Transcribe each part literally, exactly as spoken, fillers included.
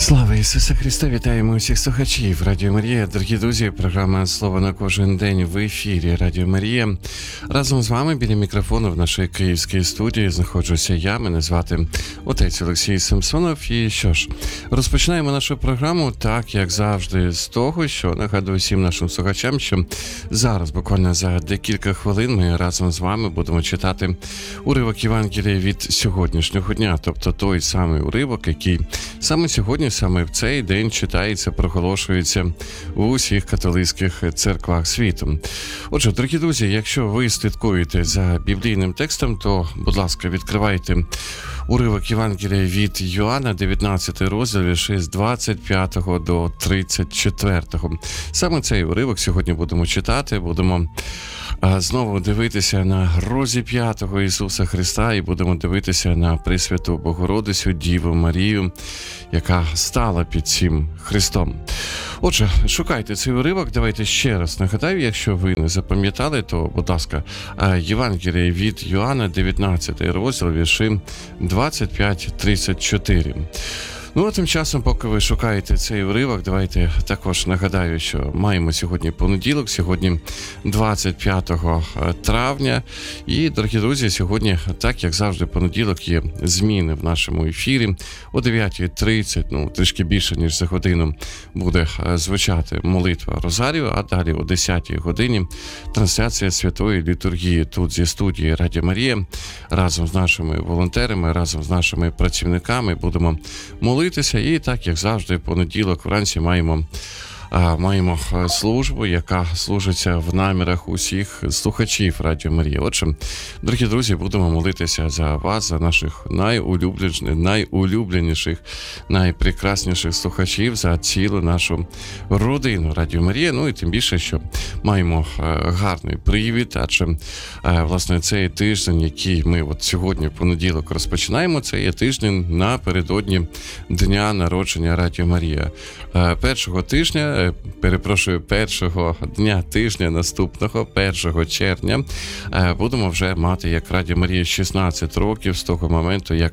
Слава Ісуса Христа! Вітаємо усіх слухачів Радіо Марія. Дорогі друзі, програма «Слово на кожен день» в ефірі Радіо Марія. Разом з вами біля мікрофону в нашій київській студії знаходжуся я, мене звати отець Олексій Самсонов. І що ж, розпочинаємо нашу програму так, як завжди, з того, що нагадую всім нашим слухачам, що зараз, буквально за декілька хвилин, ми разом з вами будемо читати уривок Євангелія від сьогоднішнього дня, тобто той самий уривок, який саме сьогодні, саме в цей день читається, проголошується у усіх католицьких церквах світу. Отже, дорогі друзі, якщо ви слідкуєте за біблійним текстом, то, будь ласка, відкривайте уривок Євангелія від Йоанна, дев'ятнадцятий розділ, вірші з двадцять п'ятого до тридцять четвертого. Саме цей уривок сьогодні будемо читати, будемо а знову дивитися на розіп'ятого Ісуса Христа і будемо дивитися на Пресвяту Богородицю, Діву Марію, яка стала під цим Христом. Отже, шукайте цей уривок, давайте ще раз нагадаю, якщо ви не запам'ятали, то, будь ласка, Євангеліє від Йоанна, дев'ятнадцятий розділ, вірші двадцять п'ять тридцять чотири. Ну, а тим часом, поки ви шукаєте цей уривок, давайте також нагадаю, що маємо сьогодні понеділок, сьогодні двадцять п'ятого травня. І, дорогі друзі, сьогодні, так як завжди, понеділок є зміни в нашому ефірі. О дев'ятій тридцять, ну, трішки більше, ніж за годину, буде звучати молитва Розарію, а далі о десятій годині трансляція святої літургії тут зі студії Радіо Марія. Разом з нашими волонтерами, разом з нашими працівниками будемо молитися. І так, як завжди, понеділок вранці маємо, а, маємо службу, яка служиться в намірах усіх слухачів Радіо Марія. Отже, дорогі друзі, будемо молитися за вас, за наших найулюбленіших, найулюбленіших, найпрекрасніших слухачів, за цілу нашу родину Радіо Марія. Ну і тим більше, що маємо гарний привід, адже, власне, цей тиждень, який ми от сьогодні в понеділок розпочинаємо, це є тиждень напередодні Дня народження Радіо Марія. Першого тижня, перепрошую, першого дня тижня наступного, першого червня, будемо вже мати, як Радіо Марія, шістнадцять років з того моменту, як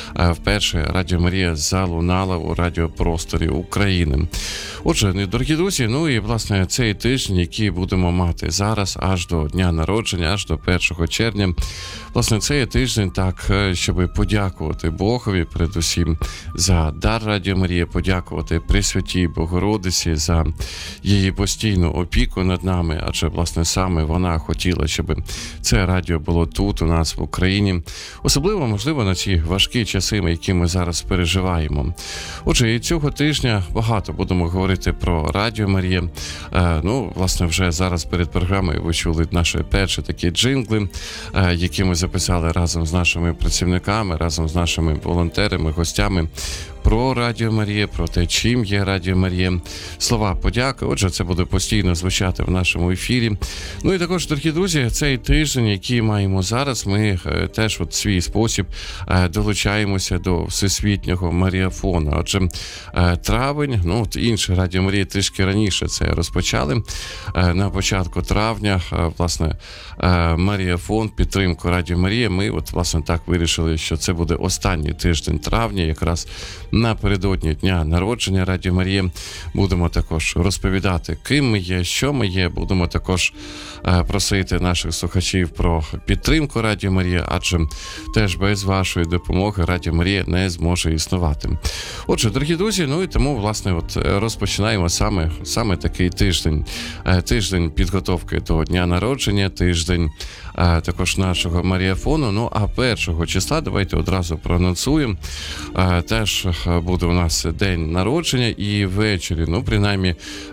вперше Радіо Марія залунала у радіопросторі України. Отже, дорогі друзі, ну і, власне, цей тиждень, який будемо мати зараз, аж до дня народження, аж до першого червня, власне, це є тиждень так, щоб подякувати Богові, передусім, за дар Радіо Марія, подякувати Пресвятій Богородиці за її постійну опіку над нами, адже, власне, саме вона хотіла, щоб це радіо було тут, у нас в Україні. Особливо, можливо, на ці важкі часи, які ми зараз переживаємо. Отже, і цього тижня багато будемо говорити про Радіо Марія. Е, ну, власне, вже зараз перед програмою ви чули наші перші такі джингли, е, які ми записали разом з нашими працівниками, разом з нашими волонтерами, гостями, про Радіо Марія, про те, чим є Радіо Марія. Слова подяки. Отже, це буде постійно звучати в нашому ефірі. Ну і також, дорогі друзі, цей тиждень, який маємо зараз, ми теж от свій спосіб долучаємося до всесвітнього Маріафону. Отже, травень, ну, от інше Радіо Марія трішки раніше це розпочали. На початку травня, власне, Маріафон, підтримку Радіо Марія, ми от, власне, так вирішили, що це буде останній тиждень травня, якраз напередодні дня народження Радіо Марія. Будемо також розповідати, ким ми є, що ми є. Будемо також е, просити наших слухачів про підтримку Радіо Марія, адже теж без вашої допомоги Радіо Марія не зможе існувати. Отже, дорогі друзі, ну і тому, власне, от розпочинаємо саме, саме такий тиждень. Е, тиждень підготовки до дня народження, тиждень е, також нашого Маріафону. Ну, а першого числа, давайте одразу проанонсуємо, е, теж буде у нас день народження, і ввечері, ну, принаймні,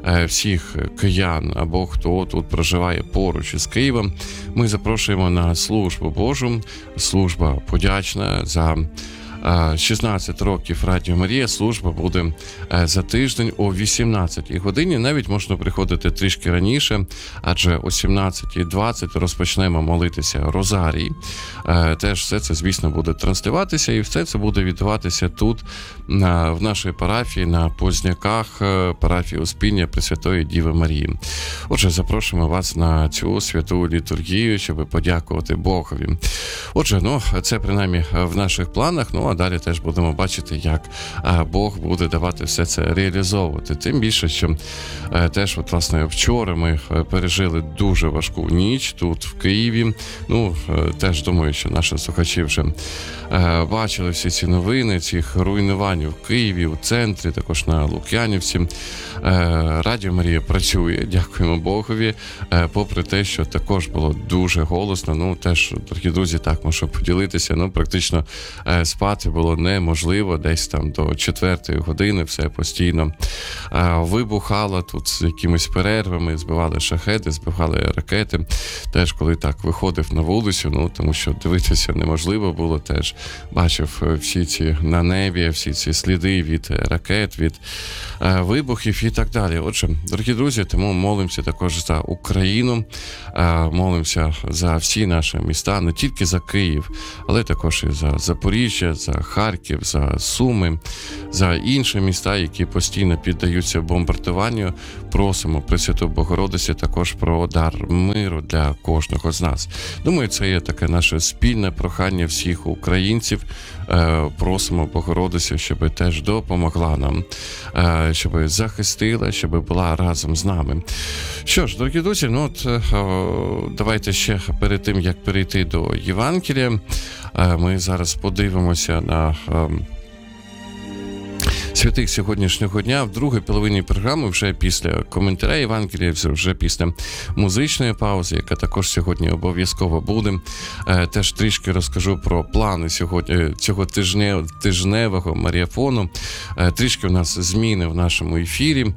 всіх киян або хто тут проживає поруч із Києвом, ми запрошуємо на службу Божу, служба подячна за шістнадцять років Радіо Марія. Служба буде за тиждень о вісімнадцятій годині. Навіть можна приходити трішки раніше, адже о сімнадцятій двадцять розпочнемо молитися Розарій. Теж все це, звісно, буде транслюватися, і все це буде відбуватися тут, в нашій парафії, на Позняках, парафії Успіння Пресвятої Діви Марії. Отже, запрошуємо вас на цю святу літургію, щоб подякувати Богові. Отже, ну, це принаймні в наших планах. Ну, а далі теж будемо бачити, як Бог буде давати все це реалізовувати. Тим більше, що теж, от, власне, вчора ми пережили дуже важку ніч тут, в Києві. Ну, теж думаю, що наші слухачі вже бачили всі ці новини, цих руйнувань в Києві, у центрі, також на Лук'янівці. Радіо Марія працює, дякуємо Богові, попри те, що також було дуже голосно. Ну, теж, дорогі друзі, так можу поділитися, ну, практично спати було неможливо, десь там до четвертої години все постійно вибухало тут з якимись перервами, збивали шахеди, збивали ракети. Теж, коли так виходив на вулицю, ну, тому що дивитися неможливо було, теж бачив всі ці на небі, всі ці сліди від ракет, від вибухів і так далі. Отже, дорогі друзі, тому молимося також за Україну, молимося за всі наші міста, не тільки за Київ, але також і за Запоріжжя, за Харків, за Суми, за інші міста, які постійно піддаються бомбардуванню. Просимо Пресвяту Богородицю також про дар миру для кожного з нас. Думаю, це є таке наше спільне прохання всіх українців. Просимо Богородицю, щоб теж допомогла нам, щоб захистила, щоб була разом з нами. Що ж, дорогі друзі, ну от давайте ще перед тим, як перейти до Євангелія, ми зараз подивимося на святих сьогоднішнього дня. В другій половині програми, вже після коментаря Євангелія, вже після музичної паузи, яка також сьогодні обов'язково буде, теж трішки розкажу про плани сьогодні цього тижня, тижневого марафону. Трішки у нас зміни в нашому ефірі,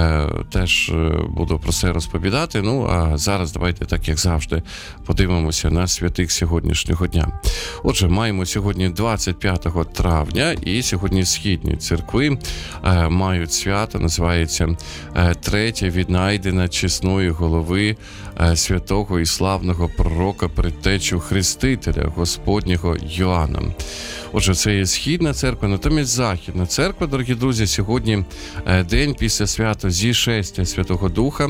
теж буду про це розповідати. Ну, а зараз давайте, так як завжди, подивимося на святих сьогоднішнього дня. Отже, маємо сьогодні двадцять п'ятого травня, і сьогодні східні церкви мають свято, називається третя віднайдена чесної голови святого і славного пророка предтечу Хрестителя Господнього Йоанна. Отже, це є східна церква, натомість західна церква, дорогі друзі, сьогодні день після свята Зішестя Святого Духа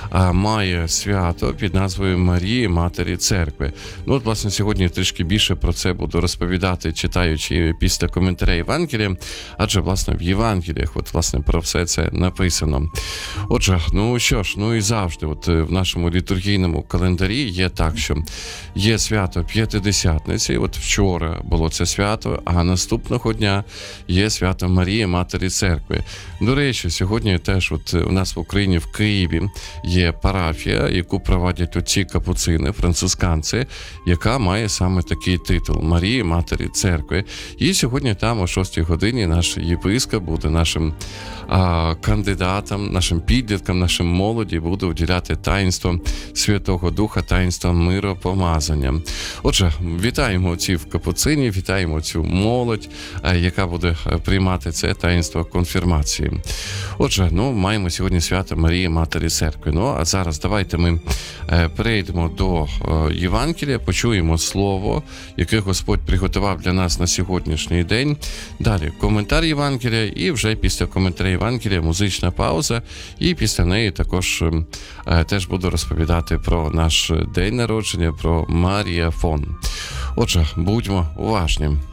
має свято під назвою Марії, Матері Церкви. Ну, от, власне, сьогодні трішки більше про це буду розповідати, читаючи після коментаря Євангелія, адже, власне, в Євангеліях, от, власне, про все це написано. Отже, ну що ж, ну і завжди, от в нашому літургійному календарі є так, що є свято П'ятидесятниці, от вчора було це свято, а наступного дня є свято Марії, Матері Церкви. До речі, сьогодні теж от у нас в Україні, в Києві, є парафія, яку проводять оці капуцини, францисканці, яка має саме такий титул – Марії, Матері Церкви. І сьогодні там о шостій годині наш єпископ буде нашим а, кандидатам, нашим підліткам, нашим молоді буде уділяти таїнство Святого Духа, таїнство миропомазання. Отже, вітаємо цих капуцинів, вітаємо цю молодь, яка буде приймати це таїнство конфірмації. Отже, ну, маємо сьогодні свято Марії, Матері Церкви. Ну, а зараз давайте ми перейдемо до Євангелія, почуємо слово, яке Господь приготував для нас на сьогоднішній день. Далі коментар Євангелія, і вже після коментаря Євангелія музична пауза, і після неї також теж буду розповідати про наш день народження, про Маріафон. Отже, будьмо уважні.